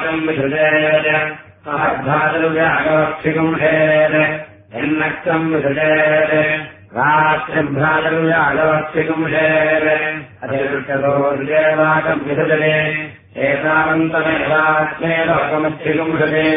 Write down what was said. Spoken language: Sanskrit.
भागम् विसृजेत् महद्भातरुव्यागवक्षिकुंसेत् यन्नक्तम् विसृजेत् राष्ट्रभ्रातरुव्यागवक्षिकुंसेत् अधिवृष्टतोर्देवाकम् विसृजते एतावन्तमेवात्मे लोकमक्षिकुंसते